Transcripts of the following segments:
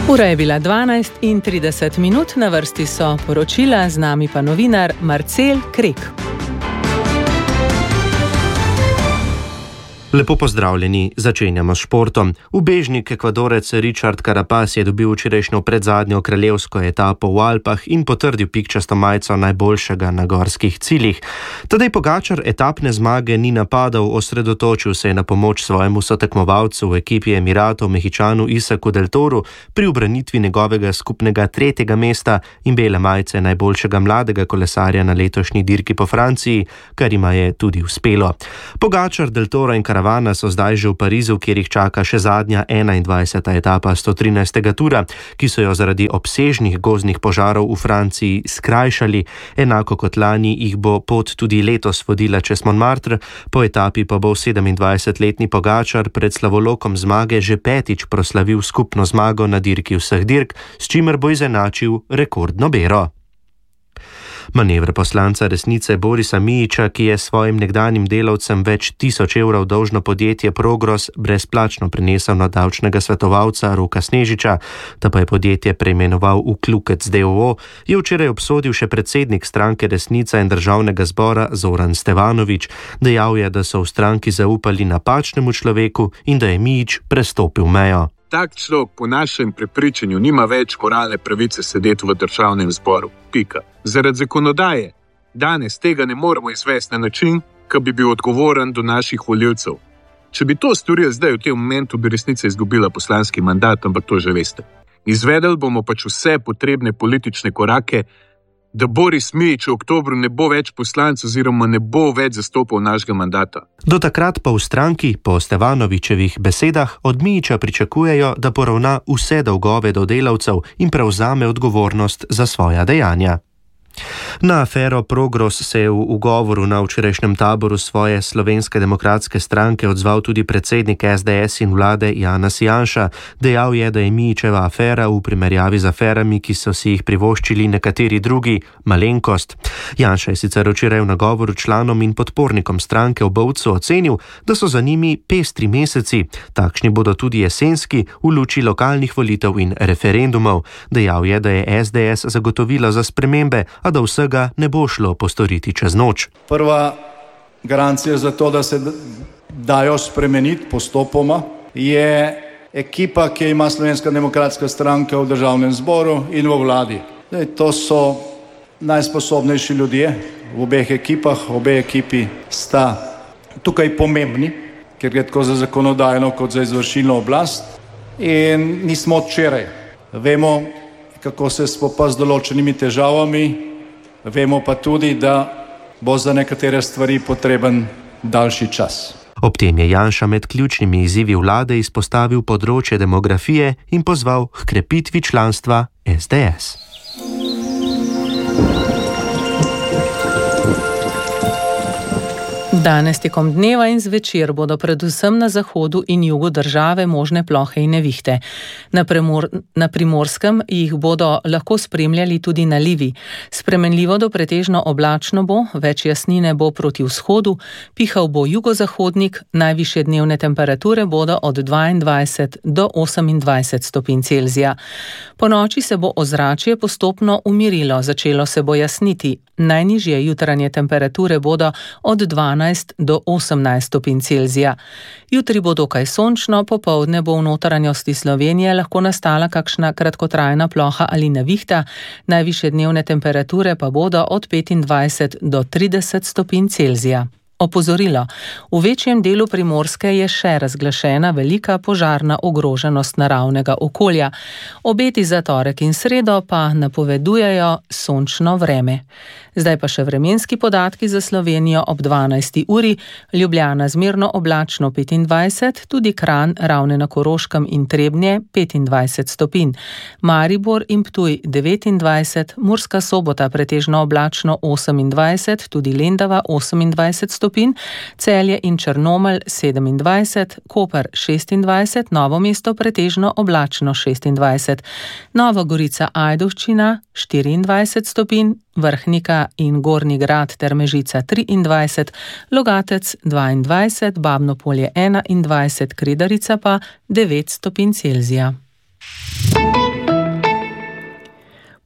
Ura je bila 12:30, na vrsti so poročila, z nami pa novinar Marcel Krek. Lepo pozdravljeni, začenjamo s športom. Ubežnik Ekvadorec Richard Carapaz je dobil včerajšnjo predzadnjo kraljevsko etapo v Alpah in potrdil pikčasto majico najboljšega na gorskih ciljih. Tadej Pogačar etapne zmage ni napadal, osredotočil se je na pomoč svojemu sotekmovalcu v ekipi Emiratov, Mehičanu Isaku Del Toru, pri ubranitvi njegovega skupnega 3. mesta in bele majice najboljšega mladega kolesarja na letošnji dirki po Franciji, kar jima je tudi uspelo. Pogačar, Del Toro in Karavana so zdaj že v Parizu, kjer jih čaka še zadnja 21. etapa 113. tura, ki so jo zaradi obsežnih gozdnih požarov v Franciji skrajšali. Enako kot lani jih bo pot tudi letos vodila čez Montmartre, po etapi pa bo 27-letni Pogačar pred slavolokom zmage že 5. proslavil skupno zmago na dirki vseh dirk, s čimer bo izenačil rekordno bero. Manever poslanca Resnice Borisa Mijića, ki je svojim nekdanjim delavcem več 1000 evrov dolžno podjetje Progros brezplačno prenesel na davčnega svetovalca Roka Snežiča, da pa je podjetje preimenoval v Klukec d.o.o., je včeraj obsodil še predsednik stranke Resnica in državnega zbora Zoran Stevanović. Dejal je, da so v stranki zaupali napačnemu človeku in da je Mijić prestopil mejo. Tak človek po našem prepričanju nima več moralne pravice sedeti v državnem zboru. Pika. Zaradi zakonodaje danes tega ne moremo izvesti na način, ki bi bil odgovoren do naših volivcev. Če bi to storili zdaj v tem momentu, bi Resnica izgubila poslanski mandat, ampak to že veste. Izvedeli bomo pač vse potrebne politične korake, da Boris Mijić v oktobru ne bo več poslanec oziroma ne bo več zastopal našega mandata. Do takrat pa v stranki, po Stevanovićevih besedah, od Mijića pričakujejo, da poravna vse dolgove do delavcev in prevzame odgovornost za svoja dejanja. Na afero Progros se je v ugovoru na včerajšnjem taboru svoje Slovenske demokratske stranke odzval tudi predsednik SDS in vlade Janez Janša. Dejal je, da je Mijićeva afera v primerjavi z aferami, ki so si jih privoščili nekateri drugi, malenkost. Janša je sicer včeraj v nagovoru članom in podpornikom stranke v Bovcu ocenil, da so za njimi pestri meseci. Takšni bodo tudi jesenski v luči lokalnih volitev in referendumov. Dejal je, da je SDS zagotovila za spremembe, a da vsega ne bo šlo postoriti čez noč. Prva garancija za to, da se dajo spremeniti postopoma, je ekipa, ki ima Slovenska demokratska stranka v državnem zboru in v vladi. To so najsposobnejši ljudje v obeh ekipah. Obe ekipi sta tukaj pomembni, ker gre tako za zakonodajno kot za izvršilno oblast. In nismo odvčeraj. Vemo, kako se spopasti z določenimi težavami, vemo pa tudi, da bo za nekatere stvari potreben daljši čas. Ob tem je Janša med ključnimi izzivi vlade izpostavil področje demografije in pozval k krepitvi članstva SDS. Danes tekom dneva in zvečer bodo predvsem na zahodu in jugu države možne plohe in nevihte. Na Primorskem jih bodo lahko spremljali tudi nalivi. Spremenljivo do pretežno oblačno bo, več jasnine bo proti vzhodu, pihal bo jugozahodnik, najvišje dnevne temperature bodo od 22 do 28 stopinj Celzija. Po noči se bo ozračje postopno umirilo, začelo se bo jasniti. Najnižje jutranje temperature bodo od 12 do 18 stopinj Celzija. Jutri bo dokaj sončno, popoldne bo v notranjosti Slovenije lahko nastala kakšna kratkotrajna ploha ali nevihta, najvišje dnevne temperature pa bodo od 25 do 30 stopinj Celzija. Opozorilo. V večjem delu Primorske je še razglašena velika požarna ogroženost naravnega okolja. Obeti za torek in sredo pa napovedujejo sončno vreme. Zdaj pa še vremenski podatki za Slovenijo ob 12. uri. Ljubljana zmerno oblačno 25, tudi Kranj, Ravne na Koroškem in Trebnje 25 stopinj. Maribor in Ptuj 29, Murska Sobota pretežno oblačno 28, tudi Lendava 28 stopinj, Celje in Črnomelj 27, Koper 26, Novo mesto pretežno oblačno 26, Nova Gorica Ajdovščina 24 stopinj, Vrhnika in Gornji Grad ter Mežica 23, Logatec 22, Babno Polje 21, Kredarica pa 9 stopinj Celzija.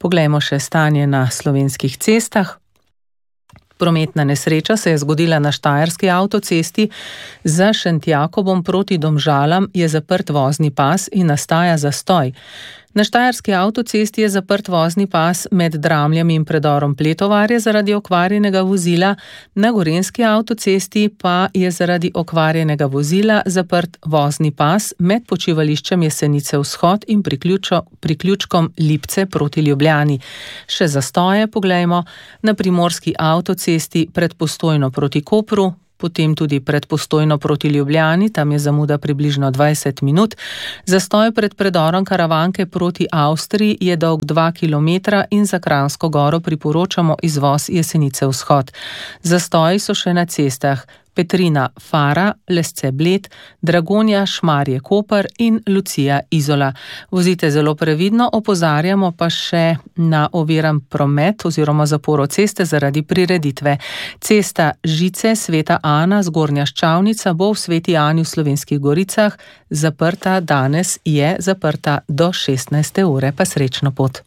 Poglejmo še stanje na slovenskih cestah. Prometna nesreča se je zgodila na štajerski avtocesti. Za Šentjakobom proti Domžalam je zaprt vozni pas in nastaja zastoj. Na štajerski avtocesti je zaprt vozni pas med Dramljem in predorom Pletovarje zaradi okvarjenega vozila, na gorenjski avtocesti pa je zaradi okvarjenega vozila zaprt vozni pas med počivališčem Jesenice vzhod in priključkom Lipce proti Ljubljani. Še zastoje poglejmo na primorski avtocesti pred Postojno proti Kopru, potem tudi pred Postojno proti Ljubljani, tam je zamuda približno 20 minut. Zastoj pred predorom Karavanke proti Avstriji je dolg 2 km in za Kranjsko Goro priporočamo izvoz Jesenice vzhod. Zastoji so še na cestah Petrina Fara, Lesce Bled, Dragonja Šmarje Koper in Lucija Izola. Vozite zelo previdno, opozarjamo pa še na oviran promet oziroma zaporo ceste zaradi prireditve. Cesta Žice Sveta Ana Zgornja Ščavnica bo v Sveti Ani v Slovenskih Goricah zaprta, danes je zaprta do 16. ure, pa srečno pot.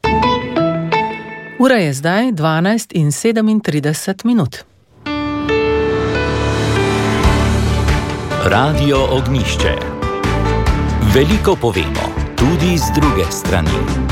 Ura je zdaj 12:37 minut. Radio Ognjišče. Veliko povemo, tudi z druge strani.